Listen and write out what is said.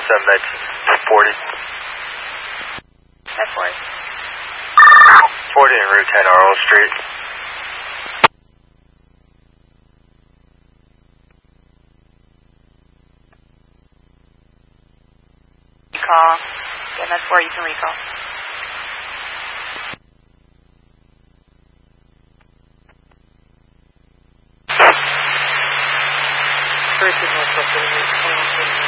40. 10-4. 40 and Route 10 Arles Street. Call. Yeah, that's 4. You can recall. First is Northwest 21.